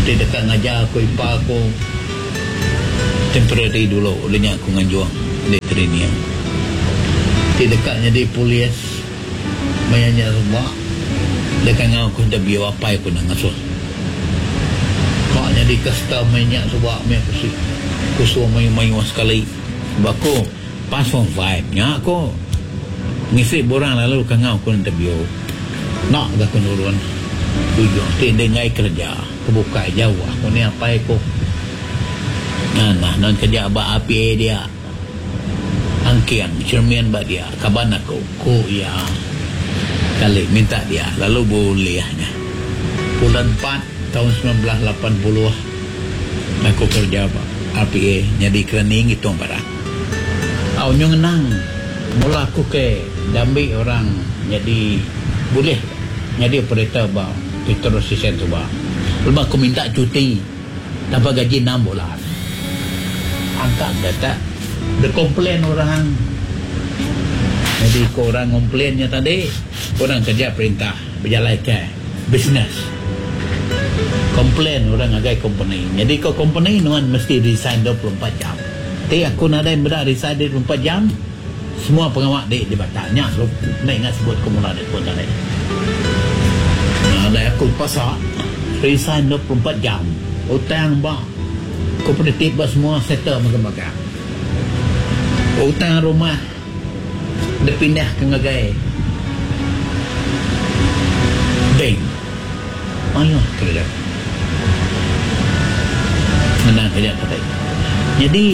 Dia dekat ngajar aku, ipar aku temporary dulu. Olehnya aku ngajuang di training. Dia dekatnya di polis mayanya semua. Dekat dengan aku dah biar apa aku nak ngasuh. Kaknya di custom minyak sebab aku suruh main-main sekali. Sebab aku pas on vibe-nya aku ngisi borang lalu kangau aku interview. Nak aku nurun. Tujuh dengai kerja kebuka jauh aku ni apa aku non kerja ba api dia angkian cermin ba dia kaban aku ya kali minta dia lalu bolehnya bulan 4 tahun 1980 aku kerja ba api jadi cleaning itu para nyong nang mula aku ke dambi orang jadi boleh jadi operator ba Petro Sisen tu ba. Lepas aku minta cuti dapat gaji 6 bulan. Angkat data dia komplain orang. Jadi korang komplainnya tadi orang kerja perintah berjalan ke bisnes. Komplain orang agai company. Jadi kau company nuan mesti resign 24 jam. Tapi aku nak ada yang resign 24 jam. Semua pengawal dia dibatalnya. Lu nak ingat sebut komunal dia pun tadi. Ada aku pasal resign 24 jam utang ba kooperatif ba semua settle makan-makan utang rumah dia pindah ke ngagai bank ayo kerja menang kerja kata jadi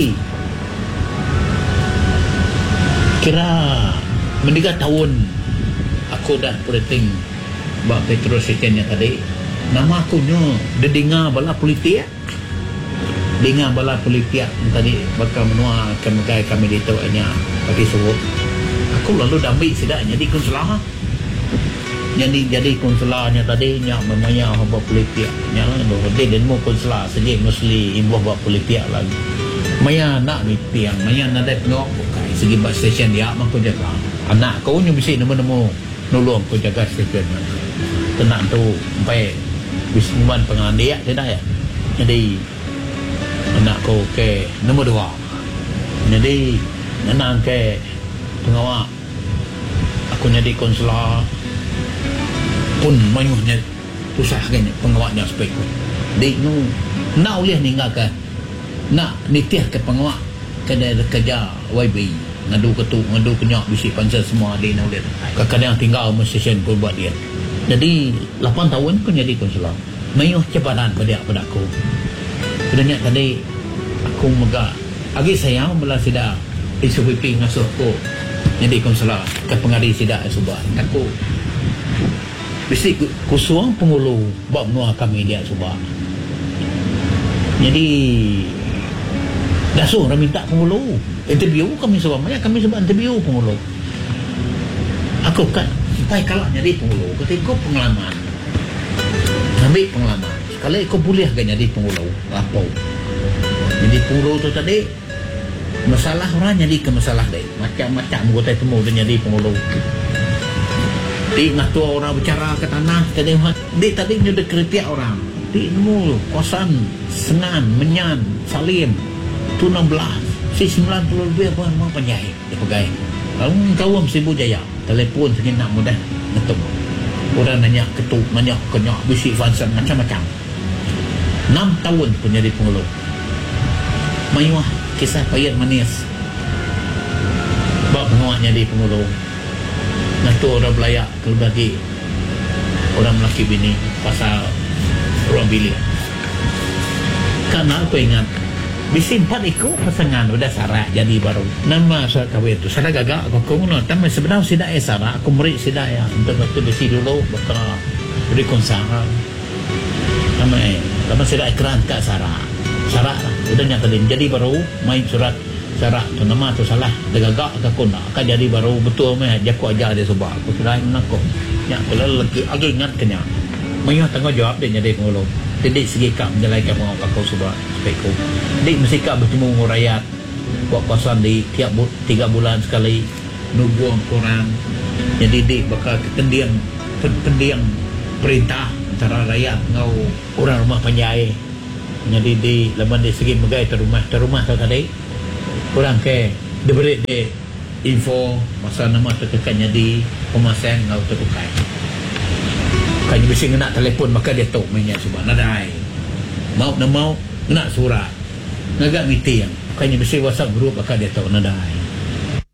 kira mendiga tahun aku dah operating bak Petro Sekiannya tadi nama aku nyo dia dengar bala politik dengar bala politik tadi bakal menua kami ditawanya bagi suruh aku lalu dambi sidak jadi konsular jadi konsularnya tadi nya memangnya haba politik nya dia dan mau konsular saja mesti imbuh bak politik lagi maya nak mitiang maya nak ada tengok kai segi bus station dia mak aku jaga anak kau nyo bisi nemu nolong aku jaga station tenang tu sampai bisnisman pengalan dia tidak ya jadi anakku ke nombor 2 jadi nenang ke pengawal aku jadi konsular pun mayuhnya susah kan pengawalnya spek di nu nak boleh ninggalkan nak nitih ke pengawal kerja YB ngadu ketuk ngadu kenyak bisi pansel semua dia nak boleh kadang tinggal station pun buat dia. Jadi 8 tahun pun jadi konsular. Mayuh cabaran pada aku. Sebenarnya tadi aku megak agi sayang bela sida SPP ngasuh aku jadi konsular ke pengari sida subah. Aku bisi kusuang pengulu bab nuah kami dia subah. Jadi dasuh orang minta pengulu. Interview kami subah. Kami subah interview pengulu. Aku kan sampai kalau jadi pengulu ketika pengalaman ambil pengalaman sekali kau boleh kan jadi pengulu apa jadi pengulu tu tadi masalah orang jadi ke masalah dia macam-macam gua temu dia jadi pengulu di ngatua orang bicara ke tanah tadi dia tadi nyudah kritik orang di nemu kosan sengan menyan salim tu 16 si 90 lebih apa mau penjahit dia pegai kalau kau mesti bujaya telefon segini nak mudah ngetuk orang nanya ketuk nanya kenyak bisik fansan macam-macam 6 tahun pun jadi pengulu mayuah kisah payat manis bab pengawak jadi pengulu ngatur orang belayak kelebagi orang lelaki bini pasal ruang bilik karena aku ingat bisi 4 ikut pasangan udah sarak jadi baru nama saya kahwin tu saya gagak aku ngono tapi sebenarnya sidak sarak aku murid sidak ya untuk waktu bisi dulu bakal beri konsangan nama sidak ikran kat sarak lah udah nyata jadi baru main surat sarak tu nama tu salah dia gagak aku nak akan jadi baru betul meh jaku ajar dia sebab aku sudah menako nya kalau lagi ingat kenya mayah tanggungjawab dia jadi pengulu jadi segi kak menjalankan pengawal kau sebab spekku jadi mesti kak bertemu dengan rakyat buat kawasan di tiap 3 bulan sekali nubuang korang jadi dik bakal ketendiang perintah antara rakyat ngau orang rumah panjai. Jadi di laman di segi megai terumah tu tadi. Orang ke diberi de info masa nama terkekannya di pemasan ngau terbukai. Kan bisa nak telefon maka dia tahu mainnya subah nadai. Mau nak surat. Ngagak meeting. Kan bisa WhatsApp group maka dia tahu nadai.